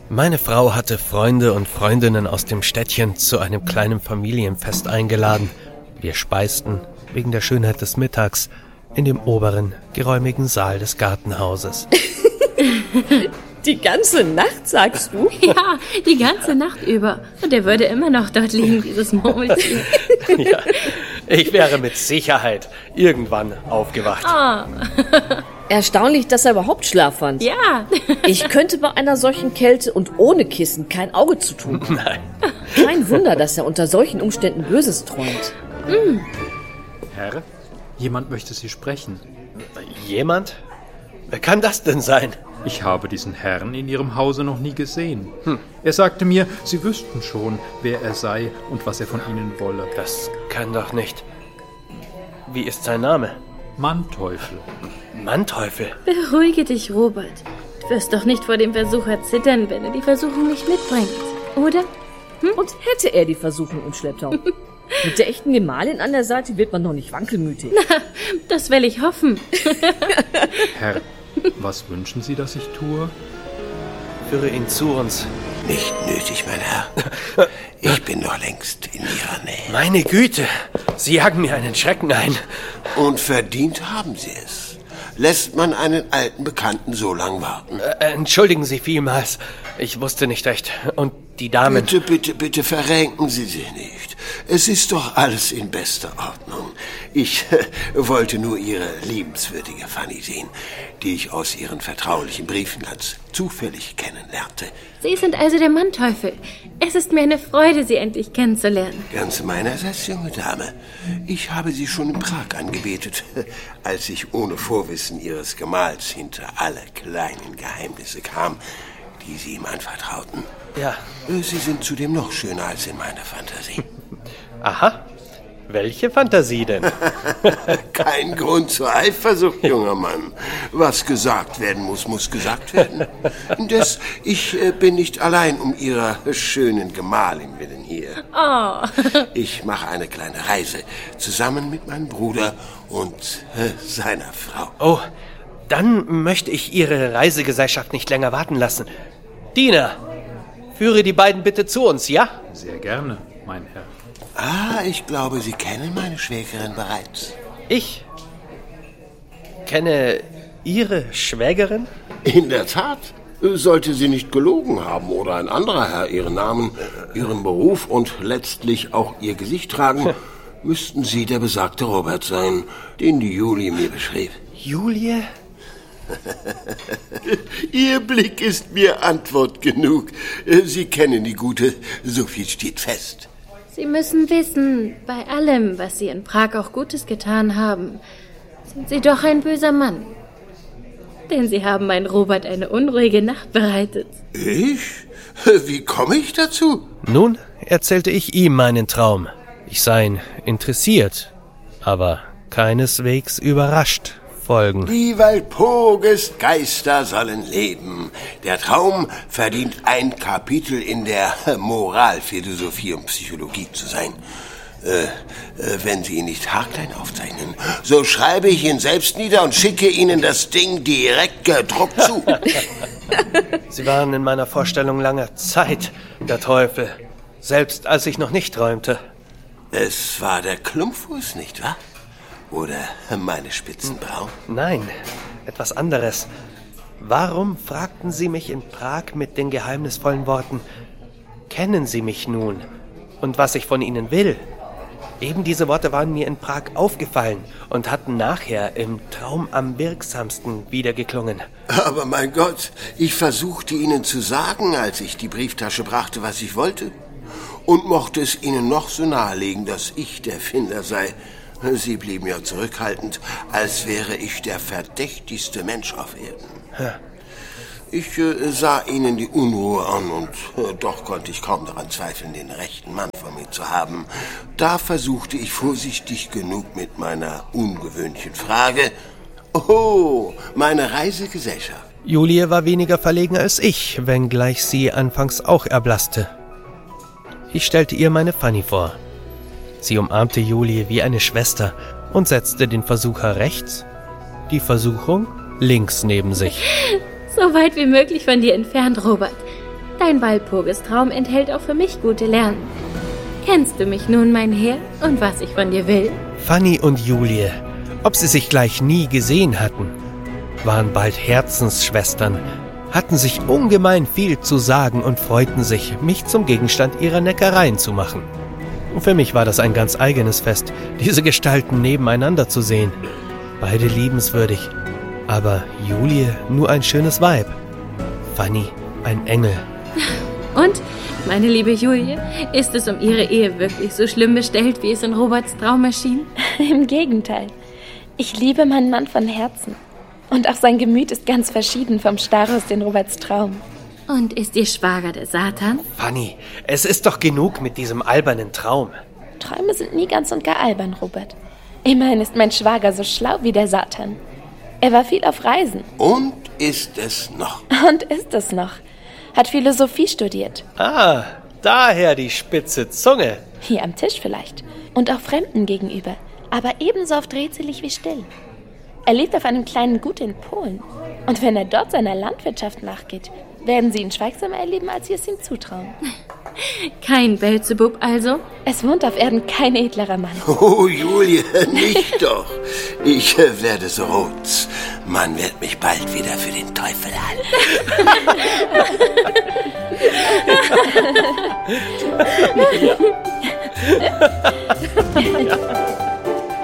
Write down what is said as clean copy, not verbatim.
Meine Frau hatte Freunde und Freundinnen aus dem Städtchen zu einem kleinen Familienfest eingeladen. Wir speisten, wegen der Schönheit des Mittags, in dem oberen, geräumigen Saal des Gartenhauses. Die ganze Nacht, sagst du? Ja, die ganze Nacht über. Und er würde immer noch dort liegen, dieses Murmeltier. Ja, ich wäre mit Sicherheit irgendwann aufgewacht. Oh. Erstaunlich, dass er überhaupt Schlaf fand. Ja. Ich könnte bei einer solchen Kälte und ohne Kissen kein Auge zutun. Nein. Kein Wunder, dass er unter solchen Umständen Böses träumt. Herr, jemand möchte Sie sprechen. Jemand? Wer kann das denn sein? Ich habe diesen Herrn in Ihrem Hause noch nie gesehen. Er sagte mir, Sie wüssten schon, wer er sei und was er von Ihnen wolle. Das kann doch nicht. Wie ist sein Name? Manteuffel. Manteuffel? Beruhige dich, Robert. Du wirst doch nicht vor dem Versucher zittern, wenn er die Versuchung nicht mitbringt, oder? Und hätte er die Versuchung im Schlepptau? Mit der echten Gemahlin an der Seite wird man noch nicht wankelmütig. Das will ich hoffen. Herr, was wünschen Sie, dass ich tue? Führe ihn zu uns. Nicht nötig, mein Herr. Ich bin noch längst in Ihrer Nähe. Meine Güte, Sie jagen mir einen Schrecken ein. Und verdient haben Sie es. Lässt man einen alten Bekannten so lang warten? Entschuldigen Sie vielmals. Ich wusste nicht recht. Und die Damen... Bitte verrenken Sie sich nicht. Es ist doch alles in bester Ordnung. Ich wollte nur Ihre liebenswürdige Fanny sehen, die ich aus Ihren vertraulichen Briefen ganz zufällig kennenlernte. Sie sind also der Manteuffel. Es ist mir eine Freude, Sie endlich kennenzulernen. Ganz meinerseits, junge Dame. Ich habe Sie schon in Prag angebetet, als ich ohne Vorwissen Ihres Gemahls hinter alle kleinen Geheimnisse kam, die Sie ihm anvertrauten. Ja. Sie sind zudem noch schöner als in meiner Fantasie. Aha. Welche Fantasie denn? Kein Grund zur Eifersucht, junger Mann. Was gesagt werden muss, muss gesagt werden. Indes, ich bin nicht allein um Ihrer schönen Gemahlin willen hier. Oh. Ich mache eine kleine Reise, zusammen mit meinem Bruder und seiner Frau. Oh, dann möchte ich Ihre Reisegesellschaft nicht länger warten lassen. Diener, führe die beiden bitte zu uns, ja? Sehr gerne, mein Herr. Ah, ich glaube, Sie kennen meine Schwägerin bereits. Ich kenne Ihre Schwägerin? In der Tat. Sollte sie nicht gelogen haben oder ein anderer Herr Ihren Namen, Ihren Beruf und letztlich auch Ihr Gesicht tragen, müssten Sie der besagte Robert sein, den die Julie mir beschrieb. Julie? Ihr Blick ist mir Antwort genug. Sie kennen die Gute, so viel steht fest. Sie müssen wissen, bei allem, was Sie in Prag auch Gutes getan haben, sind Sie doch ein böser Mann. Denn Sie haben mein Robert eine unruhige Nacht bereitet. Ich? Wie komme ich dazu? Nun erzählte ich ihm meinen Traum. Ich sei ihn interessiert, aber keineswegs überrascht. Folgen. Die Walpurgis Geister sollen leben. Der Traum verdient ein Kapitel in der Moralphilosophie und Psychologie zu sein. Wenn Sie ihn nicht haarklein aufzeichnen, so schreibe ich ihn selbst nieder und schicke Ihnen das Ding direkt gedruckt zu. Sie waren in meiner Vorstellung lange Zeit der Teufel, selbst als ich noch nicht träumte. Es war der Klumpfuß, nicht wahr? Oder meine Spitzenbrauen? Nein, etwas anderes. Warum fragten Sie mich in Prag mit den geheimnisvollen Worten, kennen Sie mich nun und was ich von Ihnen will? Eben diese Worte waren mir in Prag aufgefallen und hatten nachher im Traum am wirksamsten wiedergeklungen. Aber mein Gott, ich versuchte Ihnen zu sagen, als ich die Brieftasche brachte, was ich wollte. Und mochte es Ihnen noch so nahelegen, dass ich der Finder sei. Sie blieben ja zurückhaltend, als wäre ich der verdächtigste Mensch auf Erden. Ich sah Ihnen die Unruhe an und doch konnte ich kaum daran zweifeln, den rechten Mann vor mir zu haben. Da versuchte ich vorsichtig genug mit meiner ungewöhnlichen Frage, oh, meine Reisegesellschaft. Julie war weniger verlegen als ich, wenngleich sie anfangs auch erblasste. Ich stellte ihr meine Fanny vor. Sie umarmte Julie wie eine Schwester und setzte den Versucher rechts, die Versuchung links neben sich. So weit wie möglich von dir entfernt, Robert. Dein Walpurgistraum enthält auch für mich gute Lernen. Kennst du mich nun, mein Herr, und was ich von dir will? Fanny und Julie, ob sie sich gleich nie gesehen hatten, waren bald Herzensschwestern, hatten sich ungemein viel zu sagen und freuten sich, mich zum Gegenstand ihrer Neckereien zu machen. Für mich war das ein ganz eigenes Fest, diese Gestalten nebeneinander zu sehen. Beide liebenswürdig, aber Julie nur ein schönes Weib, Fanny ein Engel. Und, meine liebe Julie, ist es um ihre Ehe wirklich so schlimm bestellt, wie es in Roberts Traum erschien? Im Gegenteil. Ich liebe meinen Mann von Herzen. Und auch sein Gemüt ist ganz verschieden vom Starus in Roberts Traum. Und ist ihr Schwager der Satan? Fanny, es ist doch genug mit diesem albernen Traum. Träume sind nie ganz und gar albern, Robert. Immerhin ist mein Schwager so schlau wie der Satan. Er war viel auf Reisen. Und ist es noch. Und ist es noch. Hat Philosophie studiert. Ah, daher die spitze Zunge. Hier am Tisch vielleicht. Und auch Fremden gegenüber. Aber ebenso oft rätselig wie still. Er lebt auf einem kleinen Gut in Polen. Und wenn er dort seiner Landwirtschaft nachgeht, werden sie ihn schweigsamer erleben, als sie es ihm zutrauen. Kein Beelzebub also? Es wohnt auf Erden kein edlerer Mann. Oh, Julie, nicht doch. Ich werde so rot. Man wird mich bald wieder für den Teufel halten.